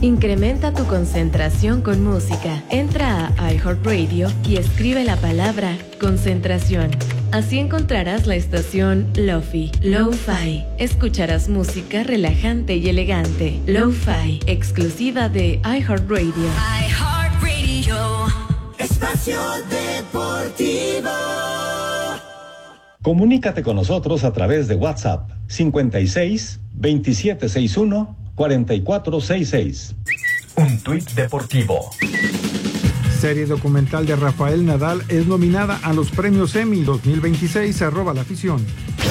Incrementa tu concentración con música. Entra a iHeartRadio y escribe la palabra concentración. Así encontrarás la estación Lo-Fi. Lo-Fi. Escucharás música relajante y elegante. Lo-Fi, exclusiva de iHeartRadio. iHeartRadio. Espacio Deportivo. Comunícate con nosotros a través de WhatsApp 56 2761 4466. Un tuit deportivo. Serie documental de Rafael Nadal es nominada a los premios Emmy 2026, @LaAfición.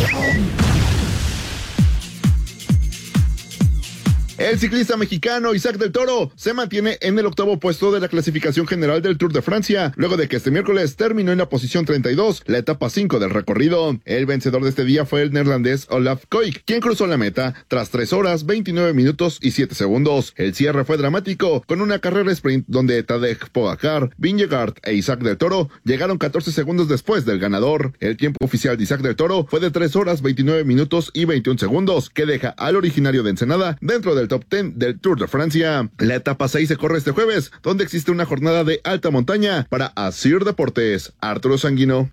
El ciclista mexicano Isaac del Toro se mantiene en el 8º puesto de la clasificación general del Tour de Francia, luego de que este miércoles terminó en la posición 32, la etapa 5 del recorrido. El vencedor de este día fue el neerlandés Olaf Koik, quien cruzó la meta tras 3 horas, 29 minutos y 7 segundos. El cierre fue dramático, con una carrera sprint donde Tadej Pogacar, Vingegaard e Isaac del Toro llegaron 14 segundos después del ganador. El tiempo oficial de Isaac del Toro fue de 3 horas, 29 minutos y 21 segundos, que deja al originario de Ensenada dentro del top 10 del Tour de Francia. La etapa 6 se corre este jueves, donde existe una jornada de alta montaña. Para Asir Deportes, Arturo Sanguino.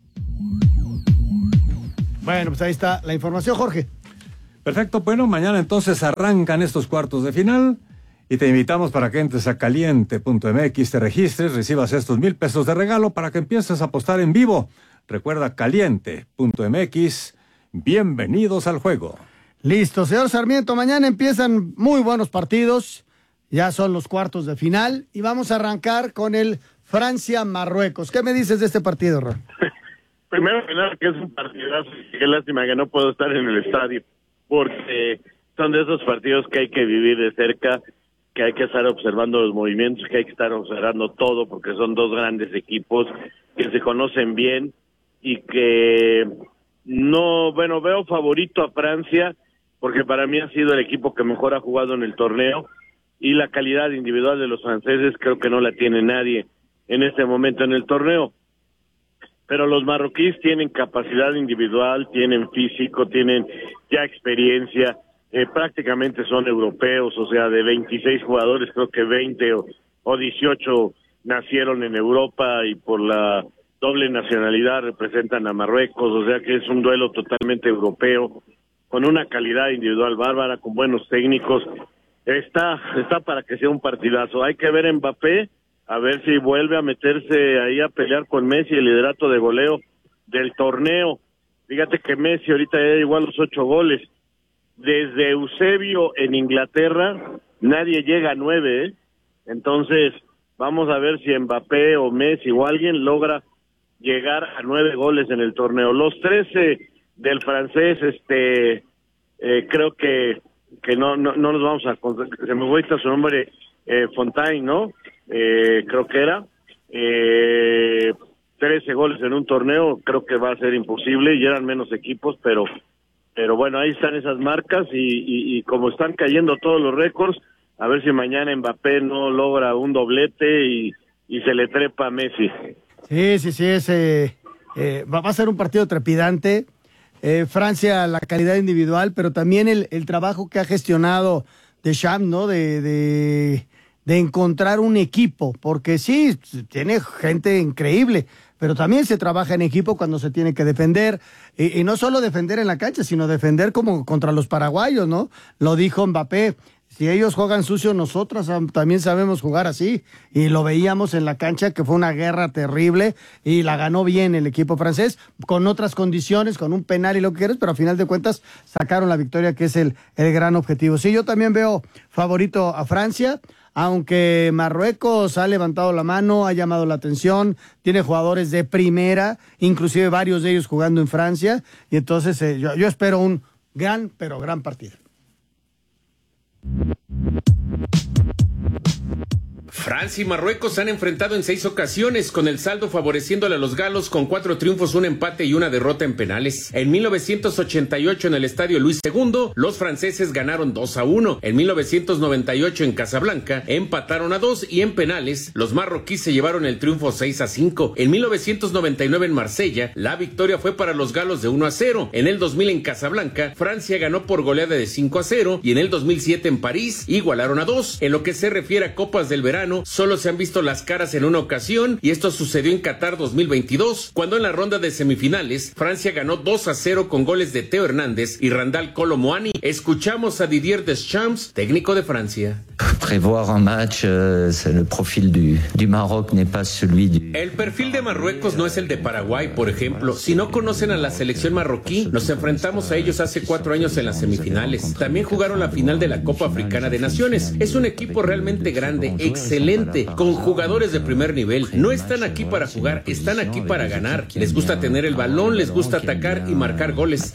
Bueno, pues ahí está la información, Jorge. Perfecto, bueno, mañana entonces arrancan estos cuartos de final y te invitamos para que entres a caliente.mx, te registres, recibas estos $1,000 de regalo para que empieces a apostar en vivo. Recuerda caliente.mx, bienvenidos al juego. Listo, señor Sarmiento, mañana empiezan muy buenos partidos, ya son los cuartos de final y vamos a arrancar con el Francia-Marruecos. ¿Qué me dices de este partido, Ron? Primero que nada, que es un partidazo, qué lástima que no puedo estar en el estadio, porque son de esos partidos que hay que vivir de cerca, que hay que estar observando los movimientos, que hay que estar observando todo, porque son dos grandes equipos que se conocen bien y que no, bueno, veo favorito a Francia, porque para mí ha sido el equipo que mejor ha jugado en el torneo y la calidad individual de los franceses creo que no la tiene nadie en este momento en el torneo. Pero los marroquíes tienen capacidad individual, tienen físico, tienen ya experiencia, prácticamente son europeos, o sea, de 26 jugadores creo que 20 o 18 nacieron en Europa y por la doble nacionalidad representan a Marruecos, o sea que es un duelo totalmente europeo, con una calidad individual bárbara, con buenos técnicos. Está para que sea un partidazo. Hay que ver a Mbappé, a ver si vuelve a meterse ahí a pelear con Messi el liderato de goleo del torneo. Fíjate que Messi ahorita ya llegó a los 8 goles. Desde Eusebio en Inglaterra, nadie llega a 9, ¿eh? Entonces, vamos a ver si Mbappé o Messi o alguien logra llegar a 9 goles en el torneo. Los 13 del francés, creo que no nos vamos a... Se me fue su nombre, Fontaine, ¿no? Creo que era. 13 goles en un torneo, creo que va a ser imposible, y eran menos equipos, pero bueno, ahí están esas marcas, y como están cayendo todos los récords, a ver si mañana Mbappé no logra un doblete y se le trepa a Messi. Sí, va a ser un partido trepidante. Francia, la calidad individual, pero también el trabajo que ha gestionado Deschamps, ¿no? De encontrar un equipo, porque sí, tiene gente increíble, pero también se trabaja en equipo cuando se tiene que defender, y no solo defender en la cancha, sino defender como contra los paraguayos, ¿no? Lo dijo Mbappé. Si ellos juegan sucio, nosotros también sabemos jugar así, y lo veíamos en la cancha, que fue una guerra terrible, y la ganó bien el equipo francés, con otras condiciones, con un penal y lo que quieras, pero a final de cuentas sacaron la victoria, que es el gran objetivo. Sí, yo también veo favorito a Francia, aunque Marruecos ha levantado la mano, ha llamado la atención, tiene jugadores de primera, inclusive varios de ellos jugando en Francia, y entonces yo espero un gran, pero gran partido. Francia y Marruecos se han enfrentado en 6 ocasiones, con el saldo favoreciéndole a los galos con 4 triunfos, un empate y una derrota en penales. En 1988 en el estadio Luis II, los franceses ganaron 2-1. En 1998 en Casablanca empataron a 2 y en penales los marroquíes se llevaron el triunfo 6-5. En 1999 en Marsella la victoria fue para los galos de 1-0. En el 2000 en Casablanca Francia ganó por goleada de 5-0 y en el 2007 en París igualaron a 2. En lo que se refiere a Copas del Verano, solo se han visto las caras en una ocasión y esto sucedió en Qatar 2022, cuando en la ronda de semifinales Francia ganó 2-0 con goles de Teo Hernández y Randal Kolo Muani. Escuchamos a Didier Deschamps, técnico de Francia. Prévoir un match, el profil du Maroc n'est pas celui du... El perfil de Marruecos no es el de Paraguay, por ejemplo. Si no conocen a la selección marroquí, nos enfrentamos a ellos hace 4 años en las semifinales. También jugaron la final de la Copa Africana de Naciones. Es un equipo realmente grande, excelente, con jugadores de primer nivel. No están aquí para jugar, están aquí para ganar. Les gusta tener el balón, les gusta atacar y marcar goles.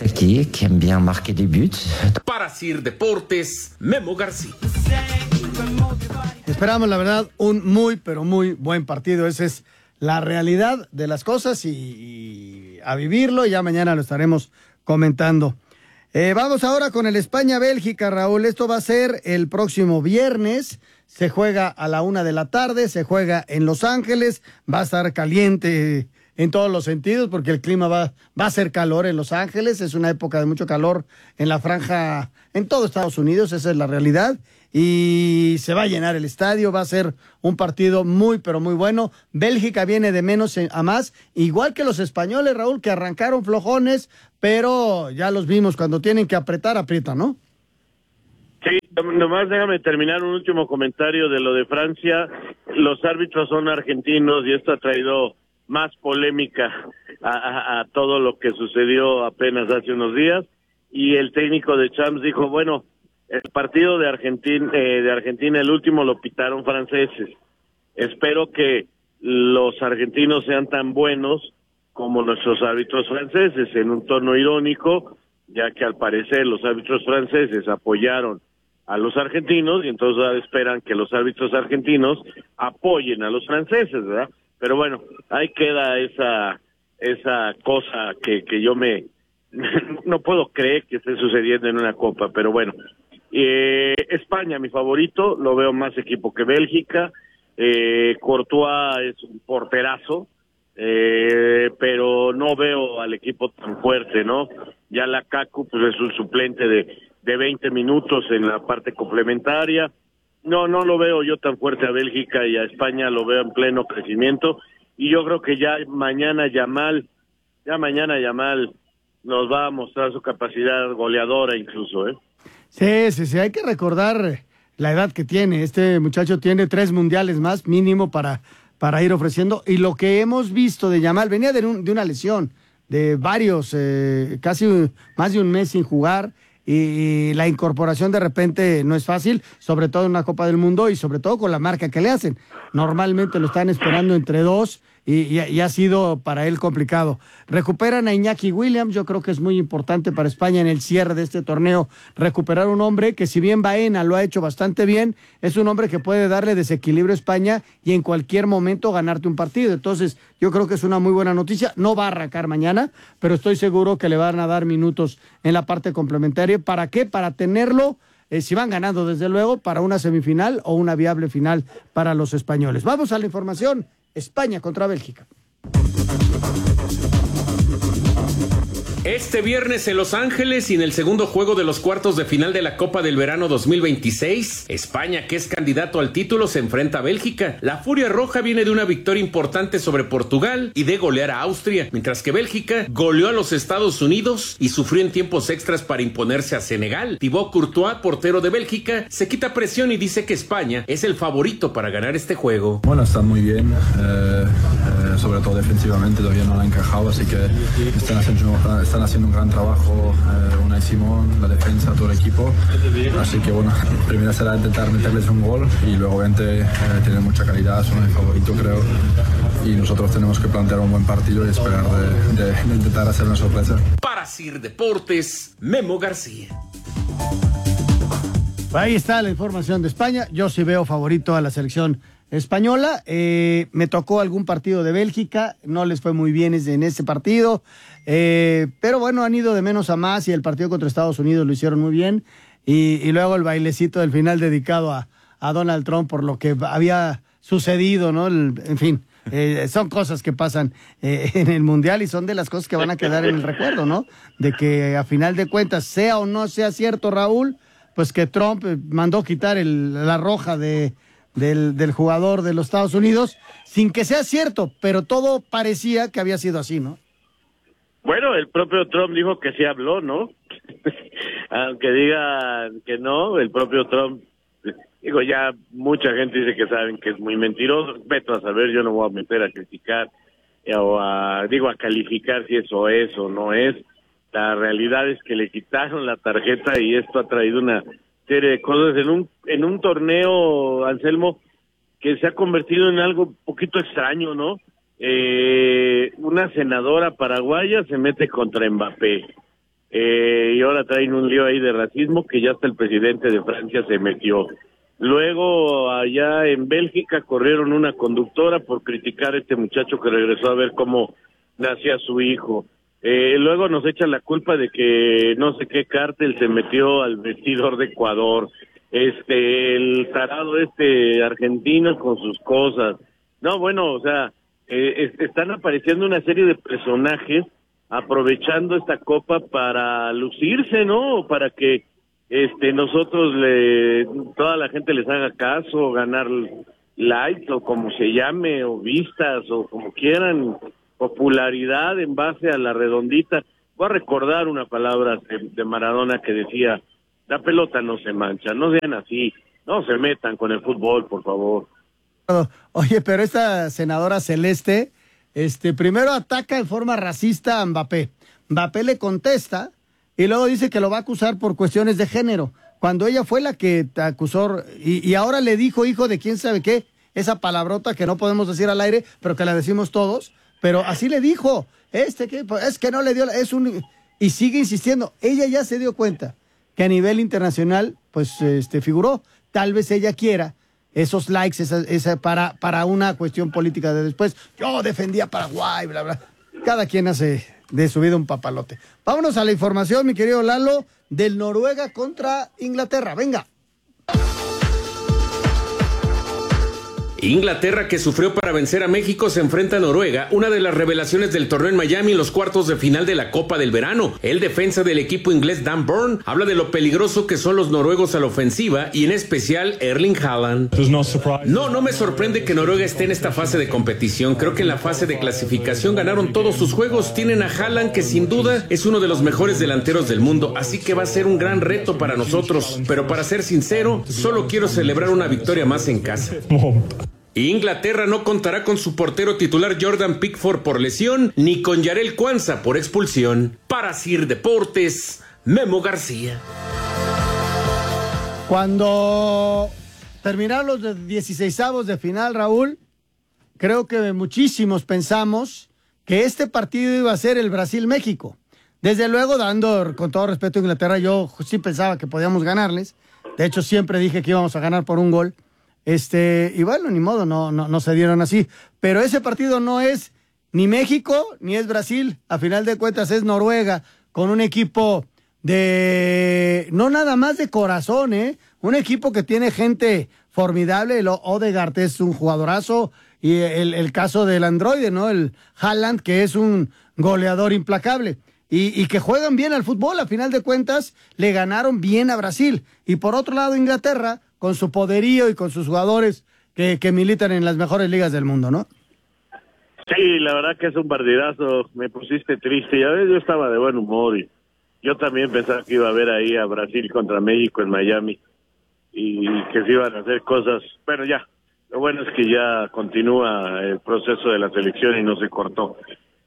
Para Sir Deportes, Memo García. Esperamos, la verdad, un muy, pero muy buen partido. Esa es la realidad de las cosas y a vivirlo. Ya mañana lo estaremos comentando. Vamos ahora con el España-Bélgica, Raúl. Esto va a ser el próximo viernes. Se juega a la 1 de la tarde, se juega en Los Ángeles. Va a estar caliente en todos los sentidos porque el clima va a ser calor en Los Ángeles. Es una época de mucho calor en la franja, en todo Estados Unidos. Esa es la realidad. Y se va a llenar el estadio, va a ser un partido muy, pero muy bueno. Bélgica viene de menos a más, igual que los españoles, Raúl, que arrancaron flojones, pero ya los vimos, cuando tienen que apretar, aprietan, ¿no? Sí, nomás déjame terminar un último comentario de lo de Francia. Los árbitros son argentinos y esto ha traído más polémica a todo lo que sucedió apenas hace unos días. Y el técnico de Champs dijo, bueno, el partido de Argentina, el último lo pitaron franceses. Espero que los argentinos sean tan buenos como nuestros árbitros franceses, en un tono irónico, ya que al parecer los árbitros franceses apoyaron a los argentinos y entonces ahora esperan que los árbitros argentinos apoyen a los franceses, ¿verdad? Pero bueno, ahí queda esa cosa que yo no puedo creer que esté sucediendo en una copa, pero bueno. España, mi favorito, lo veo más equipo que Bélgica. Courtois es un porterazo, pero no veo al equipo tan fuerte, ¿no? Ya Lukaku pues es un suplente de 20 minutos en la parte complementaria. No lo veo yo tan fuerte a Bélgica, y a España lo veo en pleno crecimiento, y yo creo que ya mañana Yamal nos va a mostrar su capacidad goleadora incluso, ¿eh? Sí, hay que recordar la edad que tiene. Este muchacho tiene 3 mundiales más mínimo para ir ofreciendo, y lo que hemos visto de Yamal, venía de una lesión de varios, casi más de un mes sin jugar, y la incorporación de repente no es fácil, sobre todo en una Copa del Mundo y sobre todo con la marca que le hacen. Normalmente lo están esperando entre 2 y ha sido para él complicado. Recuperan a Iñaki Williams, yo creo que es muy importante para España en el cierre de este torneo, recuperar un hombre que, si bien Baena lo ha hecho bastante bien, es un hombre que puede darle desequilibrio a España y en cualquier momento ganarte un partido. Entonces yo creo que es una muy buena noticia. No va a arrancar mañana, pero estoy seguro que le van a dar minutos en la parte complementaria. ¿Para qué? Para tenerlo, si van ganando desde luego, para una semifinal o una viable final para los españoles. Vamos a la información. España contra Bélgica. Este viernes en Los Ángeles y en el segundo juego de los cuartos de final de la Copa del Verano 2026, España, que es candidato al título, se enfrenta a Bélgica. La Furia Roja viene de una victoria importante sobre Portugal y de golear a Austria, mientras que Bélgica goleó a los Estados Unidos y sufrió en tiempos extras para imponerse a Senegal. Thibaut Courtois, portero de Bélgica, se quita presión y dice que España es el favorito para ganar este juego. Bueno, están muy bien, sobre todo defensivamente todavía no la han encajado, así que están haciendo un gran trabajo, Unai Simón, la defensa, todo el equipo, así que bueno, primero será intentar meterles un gol y luego obviamente tienen mucha calidad, son el favorito creo, y nosotros tenemos que plantear un buen partido y esperar de intentar hacer una sorpresa. Para Sir Deportes, Memo García. Ahí está la información de España. Yo sí veo favorito a la selección española. Me tocó algún partido de Bélgica, no les fue muy bien en ese partido, pero bueno, han ido de menos a más y el partido contra Estados Unidos lo hicieron muy bien. Y luego el bailecito del final dedicado a Donald Trump por lo que había sucedido, ¿no? En fin, son cosas que pasan en el Mundial y son de las cosas que van a quedar en el recuerdo, ¿no? De que a final de cuentas, sea o no sea cierto, Raúl, pues que Trump mandó quitar la roja del jugador de los Estados Unidos sin que sea cierto, pero todo parecía que había sido así, ¿no? Bueno, el propio Trump dijo que sí habló, ¿no? Aunque digan que no, el propio Trump, digo, ya mucha gente dice que saben que es muy mentiroso. Vete a saber, yo no voy a meter a criticar o a calificar si eso es o no es. La realidad es que le quitaron la tarjeta y esto ha traído una serie de cosas en un torneo, Anselmo, que se ha convertido en algo un poquito extraño, ¿no? Una senadora paraguaya se mete contra Mbappé y ahora traen un lío ahí de racismo que ya hasta el presidente de Francia se metió. Luego allá en Bélgica corrieron una conductora por criticar a este muchacho que regresó a ver cómo nacía su hijo. Luego nos echan la culpa de que no sé qué cártel se metió al vestidor de Ecuador. El tarado argentino con sus cosas. No, bueno, o sea, están apareciendo una serie de personajes aprovechando esta copa para lucirse, ¿no? Para que nosotros toda la gente les haga caso, ganar likes o como se llame, o vistas o como quieran, popularidad en base a la redondita. Voy a recordar una palabra de Maradona que decía: la pelota no se mancha, no sean así, no se metan con el fútbol, por favor. Oye, pero esta senadora celeste, primero ataca en forma racista a Mbappé. Mbappé le contesta y luego dice que lo va a acusar por cuestiones de género, cuando ella fue la que te acusó y ahora le dijo hijo de quién sabe qué, esa palabrota que no podemos decir al aire, pero que la decimos todos, pero así le dijo, es que no le dio, y sigue insistiendo. Ella ya se dio cuenta que a nivel internacional, pues, figuró. Tal vez ella quiera esos likes, para una cuestión política de después. Yo defendía a Paraguay, bla, bla. Cada quien hace de su vida un papalote. Vámonos a la información, mi querido Lalo, del Noruega contra Inglaterra. Venga. Inglaterra, que sufrió para vencer a México, se enfrenta a Noruega, una de las revelaciones del torneo en Miami en los cuartos de final de la Copa del Verano. El defensa del equipo inglés Dan Burn habla de lo peligroso que son los noruegos a la ofensiva y en especial Erling Haaland. No me sorprende que Noruega esté en esta fase de competición. Creo que en la fase de clasificación ganaron todos sus juegos. Tienen a Haaland, que sin duda es uno de los mejores delanteros del mundo, así que va a ser un gran reto para nosotros. Pero para ser sincero, solo quiero celebrar una victoria más en casa. Inglaterra no contará con su portero titular Jordan Pickford por lesión, ni con Yarel Quansah por expulsión. Para Sir Deportes, Memo García. Cuando terminaron los 16avos de final, Raúl, creo que muchísimos pensamos que este partido iba a ser el Brasil-México. Desde luego, dando con todo respeto a Inglaterra, yo sí pensaba que podíamos ganarles. De hecho, siempre dije que íbamos a ganar por un gol. Y bueno, ni modo, no se dieron así. Pero ese partido no es ni México ni es Brasil. A final de cuentas es Noruega, con un equipo no nada más de corazón, un equipo que tiene gente formidable. El Odegaard es un jugadorazo, y el caso del androide, ¿no? El Haaland, que es un goleador implacable. Y que juegan bien al fútbol. A final de cuentas le ganaron bien a Brasil. Y por otro lado, Inglaterra, con su poderío y con sus jugadores que militan en las mejores ligas del mundo, ¿no? Sí, la verdad que es un partidazo. Me pusiste triste. Ya ves, yo estaba de buen humor y yo también pensaba que iba a ver ahí a Brasil contra México en Miami y que se iban a hacer cosas. Bueno, ya. Lo bueno es que ya continúa el proceso de la selección y no se cortó.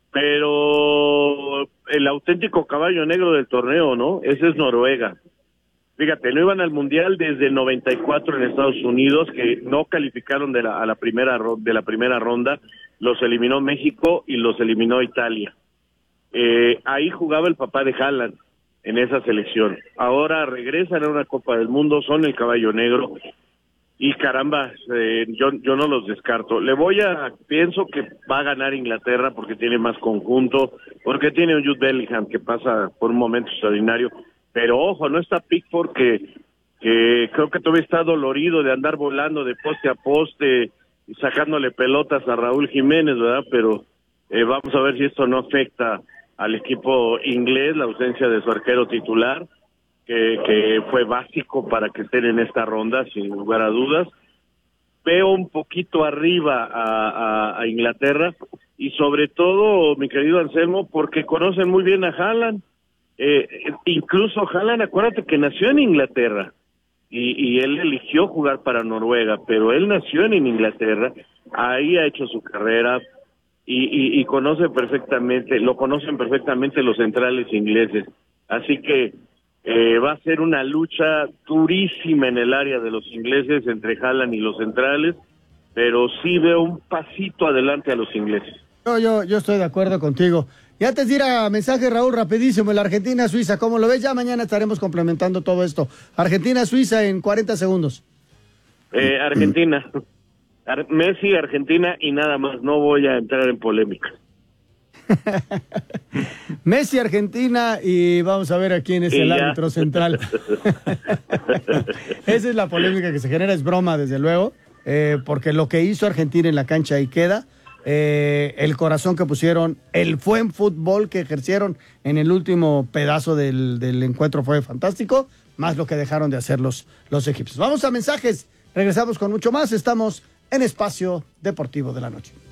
Pero el auténtico caballo negro del torneo, ¿no? Ese es Noruega. Fíjate, no iban al Mundial desde el 94 en Estados Unidos, que no calificaron de la primera ronda, los eliminó México y los eliminó Italia. Ahí jugaba el papá de Haaland en esa selección. Ahora regresan a una Copa del Mundo, son el caballo negro. y caramba, yo no los descarto. Pienso que va a ganar Inglaterra porque tiene más conjunto, porque tiene un Jude Bellingham que pasa por un momento extraordinario, pero ojo, no está Pickford que creo que todavía está dolorido de andar volando de poste a poste y sacándole pelotas a Raúl Jiménez, ¿verdad? Pero vamos a ver si esto no afecta al equipo inglés, la ausencia de su arquero titular, que fue básico para que estén en esta ronda, sin lugar a dudas. Veo un poquito arriba a Inglaterra, y sobre todo, mi querido Anselmo, porque conocen muy bien a Haaland. Incluso Haaland, acuérdate que nació en Inglaterra, y él eligió jugar para Noruega, pero él nació en Inglaterra, ahí ha hecho su carrera, y lo conocen perfectamente los centrales ingleses. Así que va a ser una lucha durísima en el área de los ingleses entre Haaland y los centrales, pero sí veo un pasito adelante a los ingleses. Yo estoy de acuerdo contigo. Y antes de ir a mensaje, Raúl, rapidísimo, el Argentina-Suiza, ¿cómo lo ves? Ya mañana estaremos complementando todo esto. Argentina-Suiza en 40 segundos. Argentina. Messi, Argentina y nada más, no voy a entrar en polémica. Messi, Argentina, y vamos a ver a quién es el árbitro central. Esa es la polémica que se genera, es broma desde luego, porque lo que hizo Argentina en la cancha ahí queda, el corazón que pusieron, el buen fútbol que ejercieron en el último pedazo del encuentro fue fantástico, más lo que dejaron de hacer los egipcios. Vamos a mensajes, regresamos con mucho más, estamos en Espacio Deportivo de la Noche.